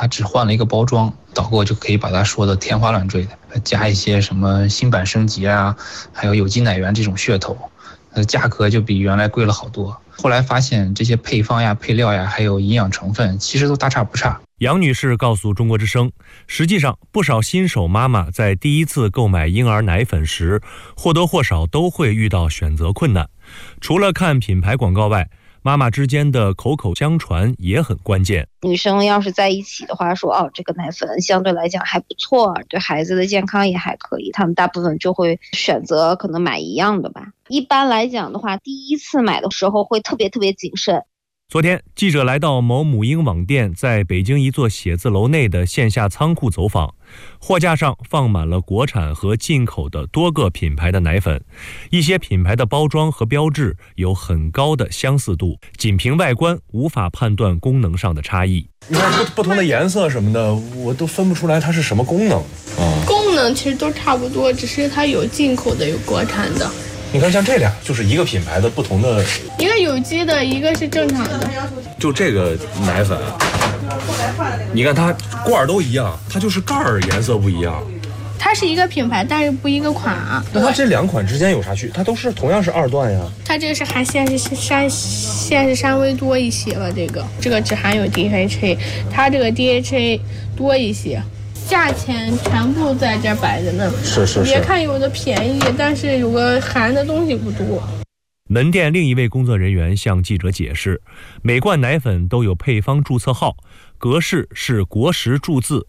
它只换了一个包装，导购就可以把它说的天花乱坠的，加一些什么新版升级啊，还有有机奶源这种噱头，价格就比原来贵了好多。后来发现这些配方呀、配料呀，还有营养成分，其实都大差不差。 杨女士告诉中国之声，实际上不少新手妈妈在第一次购买婴儿奶粉时，或多或少都会遇到选择困难。除了看品牌广告外，妈妈之间的口口相传也很关键。 女生要是在一起的话，说这个奶粉相对来讲还不错，对孩子的健康也还可以，他们大部分就会选择可能买一样的吧。一般来讲的话，第一次买的时候会特别谨慎。 昨天，记者来到某母婴网店在北京一座写字楼内的线下仓库走访，货架上放满了国产和进口的多个品牌的奶粉，一些品牌的包装和标志有很高的相似度，仅凭外观无法判断功能上的差异。 你看不同的颜色什么的，我都分不出来它是什么功能。 功能其实都差不多，只是它有进口的有国产的。 你看像这俩就是一个品牌的不同的， 一个有机的，一个是正常的。 就这个奶粉，你看它罐都一样，它就是盖儿颜色不一样。 它是一个品牌，但是不一个款啊。 那它这两款之间有啥区别？它都是同样是2段呀。 它这个是含限制纤维多一些吧，这个只含有 DHA， 它这个 DHA 多一些。价钱全部在这摆着呢， 是。 别看有的便宜，但是有个含的东西不多。 门店另一位工作人员向记者解释，每罐奶粉都有配方注册号，格式是国时注字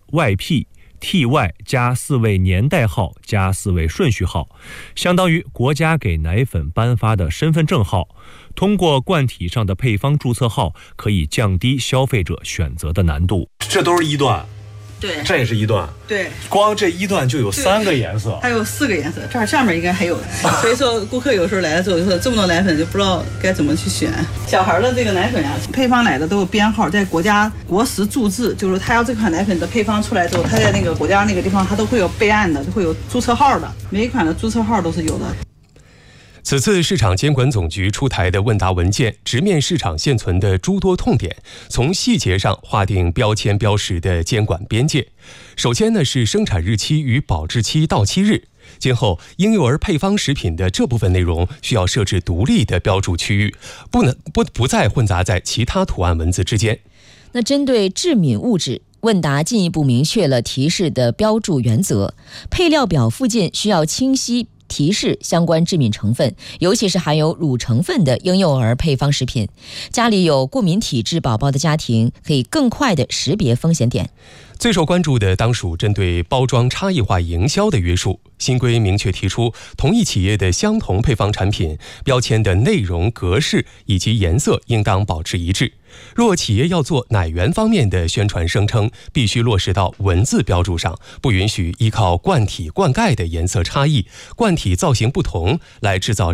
YP、TY 加4位年代号加4位顺序号，相当于国家给奶粉颁发的身份证号。通过罐体上的配方注册号，可以降低消费者选择的难度。 这都是1段。 对， 这也是1段， 对， 光这1段就有3个颜色， 还有4个颜色，这儿上面应该还有。所以说，顾客有时候来了之后就说，这么多奶粉就不知道该怎么去选。小孩的这个奶粉啊，配方奶的都有编号，在国时注字，就是他要这款奶粉的配方出来之后，他在那个国家那个地方，他都会有备案的，都会有注册号的，每一款的注册号都是有的。 此次市场监管总局出台的问答文件，直面市场现存的诸多痛点，从细节上划定标签标识的监管边界。首先呢是生产日期与保质期到期日，今后婴幼儿配方食品的这部分内容需要设置独立的标注区域，不再混杂在其他图案文字之间。 那针对致敏物质，问答进一步明确了提示的标注原则，配料表附件需要清晰提示相关致敏成分，尤其是含有乳成分的婴幼儿配方食品。家里有过敏体质宝宝的家庭，可以更快地识别风险点。 最受关注的当属针对包装差异化营销的约束。新规明确提出，同一企业的相同配方产品，标签的内容、格式以及颜色应当保持一致。若企业要做奶源方面的宣传声称，必须落实到文字标注上，不允许依靠罐体、罐盖的颜色差异、罐体造型不同来制造